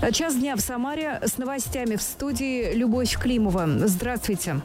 Час дня в Самаре. С новостями в студии Любовь Климова. Здравствуйте.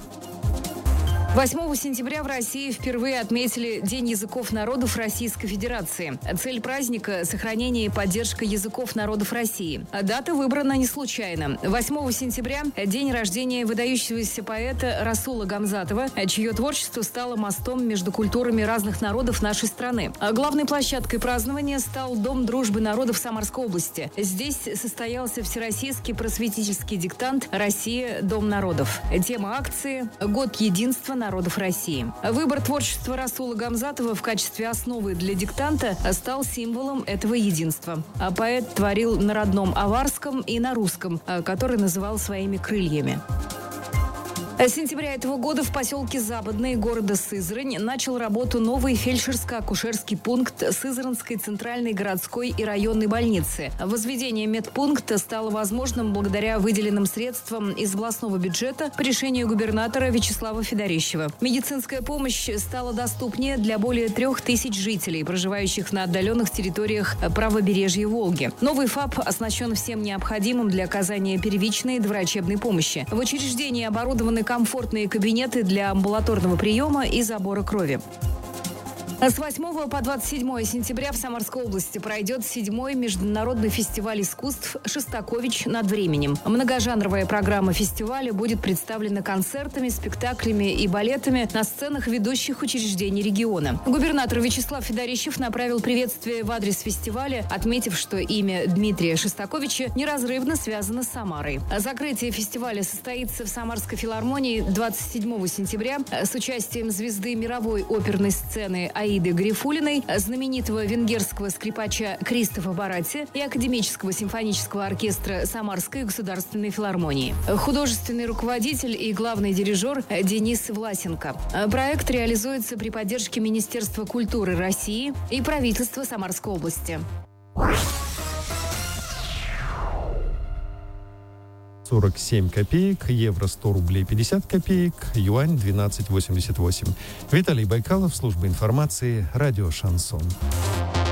8 сентября в России впервые отметили День языков народов Российской Федерации. Цель праздника – сохранение и поддержка языков народов России. Дата выбрана не случайно. 8 сентября – день рождения выдающегося поэта Расула Гамзатова, чье творчество стало мостом между культурами разных народов нашей страны. Главной площадкой празднования стал Дом дружбы народов Самарской области. Здесь состоялся всероссийский просветительский диктант «Россия. Дом народов». Тема акции – «Год единства народов России». Выбор творчества Расула Гамзатова в качестве основы для диктанта стал символом этого единства. Поэт творил на родном аварском и на русском, который называл своими крыльями. С сентября этого года в поселке Западный города Сызрань начал работу новый фельдшерско-акушерский пункт Сызранской центральной городской и районной больницы. Возведение медпункта стало возможным благодаря выделенным средствам из областного бюджета по решению губернатора Вячеслава Федорищева. Медицинская помощь стала доступнее для более 3000 жителей, проживающих на отдаленных территориях правобережья Волги. Новый ФАП оснащен всем необходимым для оказания первичной доврачебной помощи. В учреждении оборудованы комфортные кабинеты для амбулаторного приема и забора крови. С 8 по 27 сентября в Самарской области пройдет 7-й международный фестиваль искусств «Шостакович над временем». Многожанровая программа фестиваля будет представлена концертами, спектаклями и балетами на сценах ведущих учреждений региона. Губернатор Вячеслав Федорищев направил приветствие в адрес фестиваля, отметив, что имя Дмитрия Шостаковича неразрывно связано с Самарой. Закрытие фестиваля состоится в Самарской филармонии 27 сентября с участием звезды мировой оперной сцены Аиды Гарифуллиной, знаменитого венгерского скрипача Кристофа Баратти и Академического симфонического оркестра Самарской государственной филармонии. Художественный руководитель и главный дирижер Денис Власенко. Проект реализуется при поддержке Министерства культуры России и правительства Самарской области. 47 копеек, евро 100 рублей 50 копеек, юань 12,88. Виталий Байкалов, служба информации, радио «Шансон».